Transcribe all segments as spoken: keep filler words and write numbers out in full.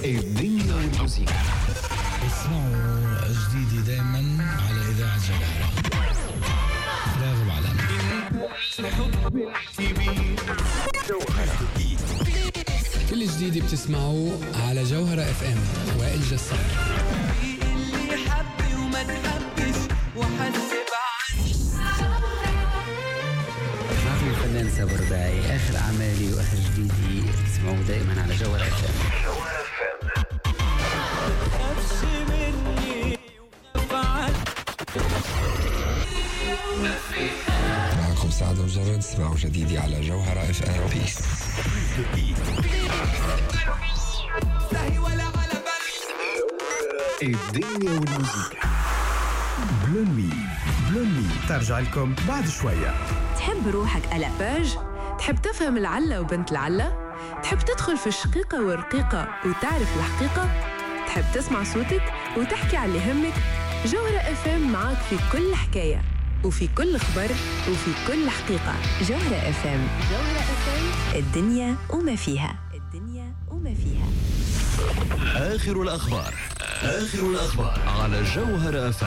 الدنيا والموسيقى. اسمعوا جديدي دايما على إذاعة جوهرة. راغب علامة. كل جديد بتسمعوه على جوهرة اف ام. وائل جسار. اللي حب وما تحبش وحسب عني. معكم الفنان صابر باعي. آخر أعمالي وآخر جديدي تسمعوه دائما على جوهرة اف ام. معكم سعد وجرد. اسمعوا جديدي على جوهرة اف ام. بيس. الدنيا والموسيقى. بلومي بلومي ترجع لكم بعد شوية. تحب روحك ألا باج؟ تحب تفهم العلة وبنت العلة؟ تحب تدخل في الشقيقة والرقيقة وتعرف الحقيقة؟ تحب تسمع صوتك وتحكي على اللي يهمك؟ جوهرة اف ام معك في كل حكاية وفي كل خبر وفي كل حقيقة. جوهرة اف ام. جوهرة اف ام. الدنيا وما فيها. الدنيا وما فيها. آخر الأخبار. آخر الأخبار على جوهرة اف ام.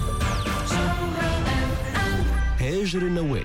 هاجر النوالي.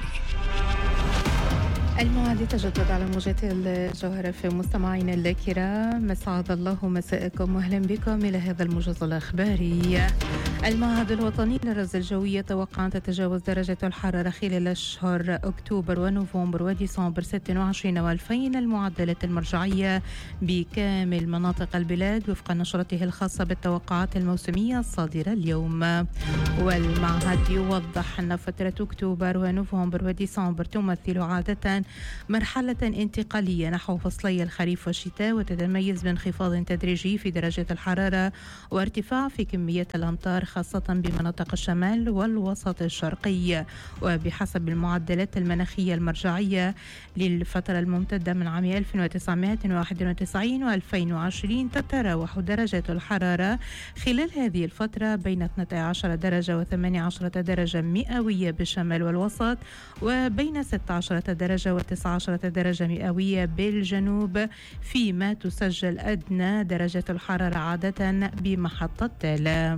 الموعد يتجدد على موجات الجوهرة في مستمعينا الكرام. مسعد الله مساءكم واهلا بكم إلى هذا الموجز الأخباري. المعهد الوطني للرصد الجوي يتوقع أن تتجاوز درجة الحرارة خلال أشهر أكتوبر ونوفمبر وديسمبر ستة وعشرين وألفين المعدلات المرجعية بكامل مناطق البلاد وفق نشرته الخاصة بالتوقعات الموسمية الصادرة اليوم. والمعهد يوضح أن فترة أكتوبر ونوفمبر وديسمبر تمثل عادة مرحلة انتقالية نحو فصلي الخريف والشتاء، وتتميز بانخفاض تدريجي في درجة الحرارة وارتفاع في كمية الأمطار خاصة بمناطق الشمال والوسط الشرقي. وبحسب المعدلات المناخية المرجعية للفترة الممتدة من عام ألف وتسعمائة وواحد وتسعين وألفين وعشرين تتراوح درجة الحرارة خلال هذه الفترة بين اثنتي عشرة درجة وثمانية عشر درجة مئوية بالشمال والوسط، وبين ستة عشر درجة وتسعة عشر درجة مئوية بالجنوب، فيما تسجل أدنى درجة الحرارة عادة بمحطة تالا.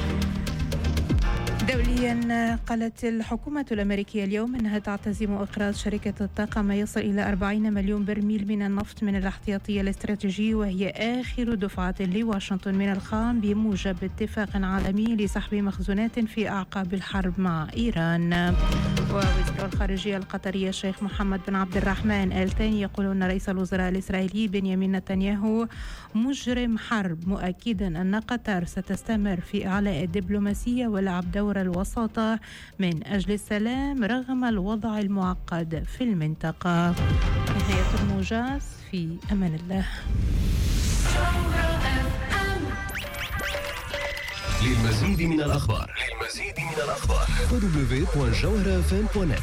دوليا، قالت الحكومة الأمريكية اليوم أنها تعتزم إقراض شركة الطاقة ما يصل إلى أربعين مليون برميل من النفط من الاحتياطي الاستراتيجي، وهي آخر دفعة لواشنطن من الخام بموجب اتفاق عالمي لسحب مخزونات في أعقاب الحرب مع إيران. ووزير الخارجية القطري الشيخ محمد بن عبد الرحمن آل ثاني يقول أن رئيس الوزراء الإسرائيلي بنيامين نتنياهو مجرم حرب، مؤكدا أن قطر ستستمر في إعلاء الدبلوماسية ولعب دور الوساطة من أجل السلام رغم الوضع المعقد في المنطقة. نهاية الموجز، في أمان الله. للمزيد من الأخبار للمزيد من الأخبار دبليو دبليو دوت جوهرة اف ام دوت نت.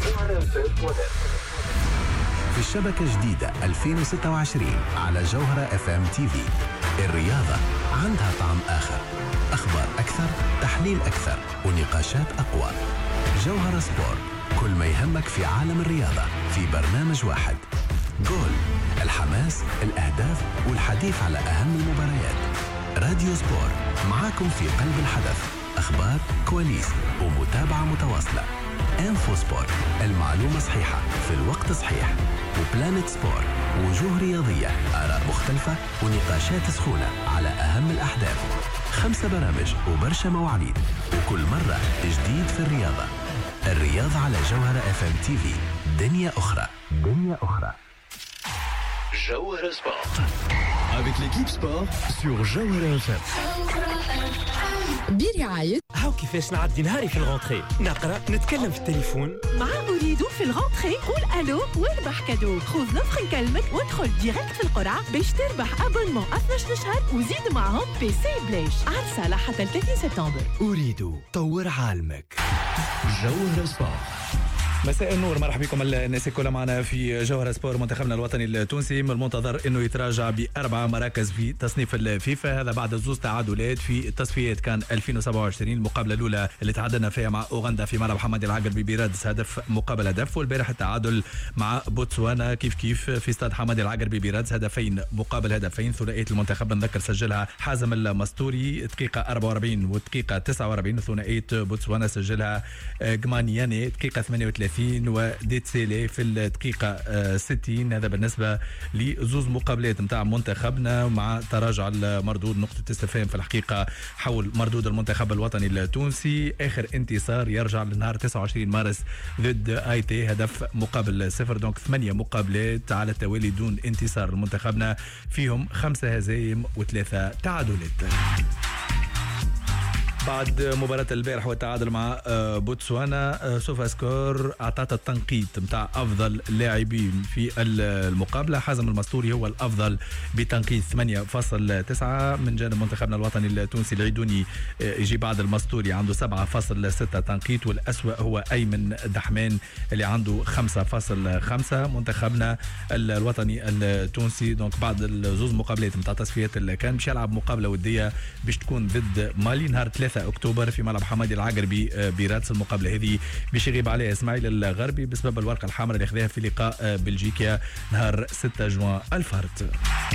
في الشبكة جديدة ألفين وستة وعشرين على جوهرة اف ام تي في. الرياضة عندها طعم آخر، أخبار أكثر، تحليل أكثر، ونقاشات أقوى. جوهرة سبورت، كل ما يهمك في عالم الرياضة في برنامج واحد. جول، الحماس، الأهداف والحديث على أهم المباريات. راديو سبورت، معاكم في قلب الحدث، أخبار، كواليس ومتابعة متواصلة. انفو سبورت، المعلومة صحيحة في الوقت صحيح. وبلانت سبورت، وجوه رياضية، آراء مختلفة ونقاشات سخونة على أهم الأحداث. خمسة برامج وبرشا مواعيد، وكل مرة جديد في الرياضة. الرياضة على جوهرة اف ام تي في. دنيا أخرى، دنيا أخرى. جوهرة سبورت avec l'équipe sport sur جوهرة اف ام. برعاية هاو كيفاش نعدي نهاري في الغونتري، نقرأ، نتكلم في التليفون مع أريد في الغونتري. قول ألو واربح كادو. خذ نفخ نكلمك وادخل ديريكت في القرعة باش تربح أبونمون اثناش شهر وزيد معهم بي سي بلاش. عرسة حتى ثلاثين سبتمبر. أريد طور عالمك. جوهرة سبورت مساء النور، مرحبا بكم الناس الكل معنا في جوهرة سبور. منتخبنا الوطني التونسي من المنتظر انه يتراجع باربع مراكز في تصنيف الفيفا، هذا بعد زوز تعادلات في التصفيات. كان ألفين وسبعة وعشرين المقابله الاولى اللي تعادلنا فيها مع اوغندا في ملعب حمادي العقربي برادس هدف مقابل هدف، والبارح التعادل مع بوتسوانا كيف كيف في استاد حمادي العقربي برادس هدفين مقابل هدفين. ثنائيه المنتخب نذكر سجلها حازم المستوري دقيقه أربعة وأربعين ودقيقه تسعة وأربعين، ثنائيه بوتسوانا سجلها جمانياني دقيقه ثمانية وثلاثين وديتسيلي في الدقيقة ستين. هذا بالنسبة لزوز مقابلات متاع منتخبنا مع تراجع المردود. نقطة استفهام في الحقيقة حول مردود المنتخب الوطني التونسي. آخر انتصار يرجع لنهار تسعة وعشرين مارس ضد اي تي، هدف مقابل صفر. دونك ثمانية مقابلات على التوالي دون انتصار لمنتخبنا، فيهم خمسة هزايم وثلاثة تعادلات. بعد مباراة البارح والتعادل مع بوتسوانا، سوفا سكور أعطت التنقيط متاع أفضل لاعبين في المقابلة. حازم المستوري هو الأفضل بتنقيط ثمانية فاصلة تسعة. من جانب منتخبنا الوطني التونسي العيدوني يجي بعد المستوري عنده سبعة فاصلة ستة تنقيط، والأسوأ هو أيمن دحمان اللي عنده خمسة فاصلة خمسة. منتخبنا الوطني التونسي دونك بعد الزوز مقابلات متاع تصفيات اللي كان باش يلعب مقابلة ودية باش تكون ضد مالي نهار ثلاثة أكتوبر في ملعب حمادي العقربي برادس. المقابلة هذه باش يغيب عليها إسماعيل الغربي بسبب الورقة الحمراء اللي أخذها في لقاء بلجيكا نهار ستة جوان الفرد.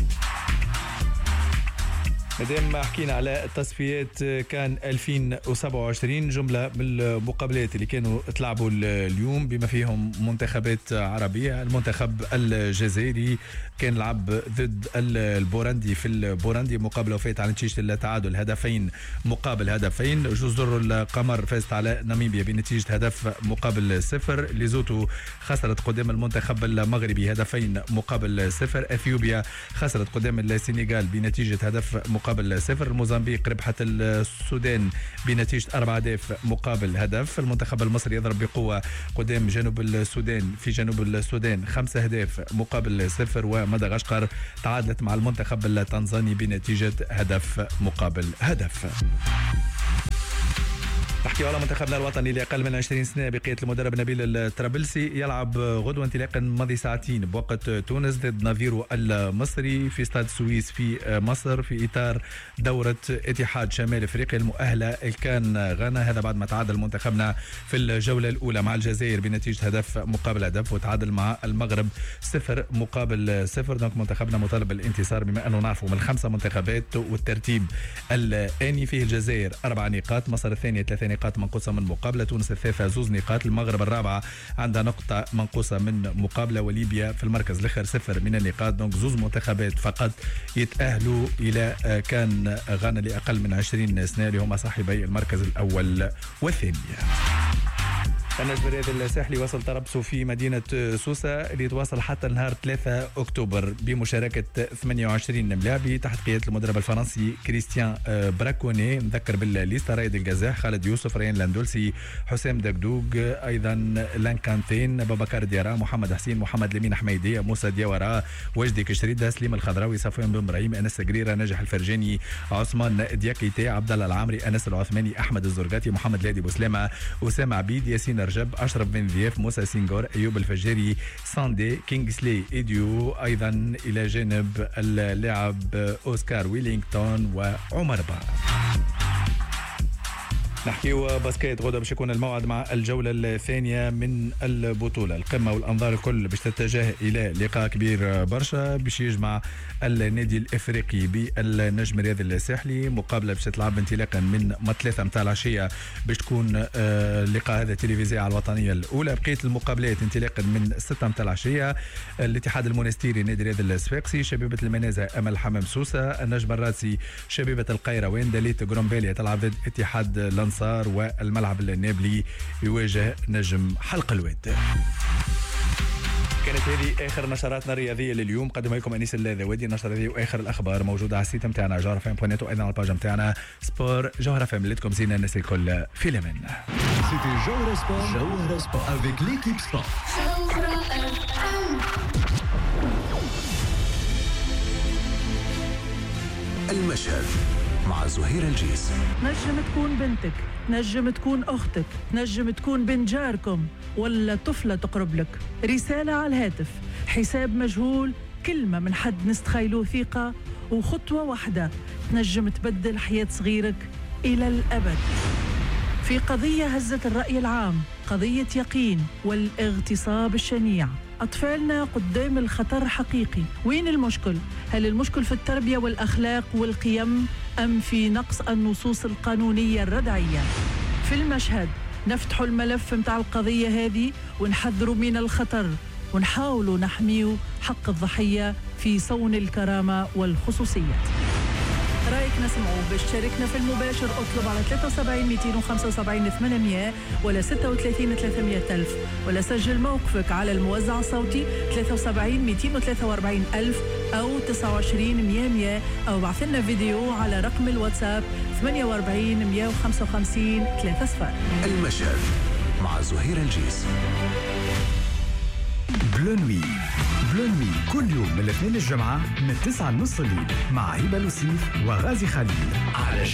مادام حكينا على التصفيات، كان ألفين وسبعة وعشرين جملة من المقابلات اللي كانوا تلعبوا اليوم بما فيهم منتخبات عربية. المنتخب الجزائري كان لعب ضد البورندي في البورندي، مقابلة وفات على نتيجة التعادل هدفين مقابل هدفين. جزر القمر فازت على ناميبيا بنتيجة هدف مقابل صفر. ليزوتو خسرت قدام المنتخب المغربي هدفين مقابل صفر. اثيوبيا خسرت قدام السنغال بنتيجة هدف مقابل مقابل صفر. الموزمبيق ربحت السودان بنتيجة أربعة أهداف مقابل هدف. المنتخب المصري يضرب بقوة قدام جنوب السودان في جنوب السودان خمسة أهداف مقابل صفر. ومدغشقر تعادلت مع المنتخب التنزاني بنتيجة هدف مقابل هدف. نحكي على منتخبنا الوطني اللي أقل من عشرين سنة بقيادة المدرب نبيل الطرابلسي، يلعب غدوة انطلاقا ماضي ساعتين بوقت تونس ضد نظيره المصري في استاد سويس في مصر في إطار دورة اتحاد شمال أفريقيا المؤهلة الكان غانا. هذا بعد ما تعادل منتخبنا في الجولة الأولى مع الجزائر بنتيجة هدف مقابل هدف، وتعادل مع المغرب صفر مقابل صفر. دونك منتخبنا مطالب بالانتصار بما أنه نعرفه من خمسة منتخبات، والترتيب الآني فيه الجزائر أربع نقاط، مصر الثانية ثلاثة نقاط منقوصة من مقابلة، تونس الثالثة زوز نقاط، المغرب الرابعة عندها نقطة منقوصة من مقابلة، وليبيا في المركز الآخر صفر من النقاط. دونك زوز منتخبات فقط يتأهلوا إلى كان غانا لأقل من عشرين سنة اللي هما صاحبي المركز الأول والثاني. النجم الرياضي الساحلي وصل طرابلس في مدينة سوسة اللي يتواصل حتى نهار ثلاثة أكتوبر بمشاركة ثمانية وعشرين لاعبي تحت قيادة المدرب الفرنسي كريستيان براكوني. نذكر بالليستا رايد الجزاح، خالد يوسف، ريان لاندولسي، حسام دقدوق، أيضا لانكانتين، بابكار ديارا، محمد حسين، محمد لمين حميدية، موسى دياورا، وجدي كشريدة، سليم الخضراوي، صفوان بن ابراهيم، أنس قريرة، ناجح الفرجاني، عثمان دياكيتي، عبد الله العامري، أنس العثماني، أحمد الزرقاتي، محمد لادي بوسلامة، أسامة عبيد، ياسين رجب، أشرف بن ذياف، موسى سينغور، أيوب الفجاري، ساندي، كينغسلي إيديو، أيضا إلى جانب اللاعب أوسكار ويلينغتون وعمر با. نحكيو باسكيت. غدا باش يكون الموعد مع الجولة الثانية من البطولة. القمة والأنظار الكل باش تتجه إلى لقاء كبير برشا باش يجمع النادي الإفريقي بالنجم الرياضي الساحلي. مقابلة باش تلعب انطلاقا من ثلاثة متاع العشية باش تكون اللقاء هذا تلفزيوني على الوطنية الأولى. بقية المقابلات انطلاقا من ستة متاع العشية الاتحاد المونستيري النادي الرياضي الصفاقسي، شبيبة المنازة أمل حمام سوسة، النجم الراسي شبيبة القيروان، داليت غرومبيليا تلعب ضد اتحاد الأنصار، والملعب النابلي يواجه نجم حلق الواد. كانت هذه اخر نشراتنا الرياضيه لليوم، قدمها لكم انيس الذوادي. النشره هذه واخر الاخبار موجوده على السيت نتاعنا جوهرة فام بوينت، وايضا على الباج نتاعنا سبور جوهرة فام. لكم زينه الناس الكل في الامان. سيتي جوهرة سبور، جوهرة سبور افيك ليكيب سبور. المشهد مع زهير الجيس. نجم تكون بنتك، نجم تكون أختك، نجم تكون بنت جاركم ولا طفلة تقرب لك. رسالة على الهاتف، حساب مجهول، كلمة من حد نستخيلوه ثقة، وخطوة واحدة تنجم تبدل حياة صغيرك إلى الأبد. في قضية هزت الرأي العام، قضية يقين والاغتصاب الشنيع. أطفالنا قدام الخطر حقيقي. وين المشكل؟ هل المشكل في التربية والأخلاق والقيم أم في نقص النصوص القانونية الردعية؟ في المشهد نفتح الملف متاع القضية هذه ونحذروا من الخطر ونحاولوا نحميوا حق الضحية في صون الكرامة والخصوصية. رأيك نسمعه. باش تشاركنا في المباشر اطلب على ثلاثة وسبعين مئتين وخمسة وسبعين ثمانمئة ولا ستة وثلاثين ثلاثمئة ألف، ولا سجل موقفك على الموزع الصوتي ثلاثة وسبعين مئتين وثلاثة وأربعين ألف أو تسعة وعشرين مئة مئة، أو بعث لنا فيديو على رقم الواتساب ثمانية وأربعين مئة وخمسة وخمسين ثلاثة صفر. المشهد مع زهير الجيس. بلونوي بلونوي كل يوم من الاثنين للجمعة من تسعة ونص الليل مع هبة لوسيف وغازي خليل على